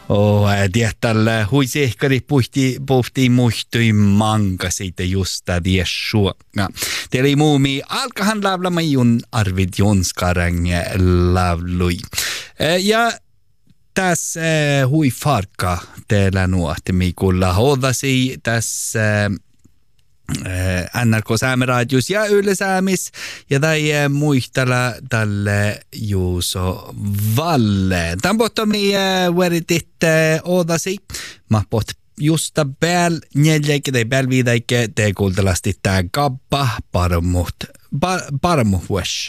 Tiedättällä huisehkari puhti muistui manka siitä just tiessuo. Teillä muumi alkahan lavlamayun Arvid Jonskarang lavlui. Ja tässä hui farka teillä nuohtimi kulla hodasi tässä NRK Saameraadios ja Yle Saamis ja tai muistella tälle Juuso Valle. Tämän pohtomi veritit odasi. Mä poht justa pääl neljäkin tai pääl viitäikin te kuultelasti tää kappa parmu vuosi.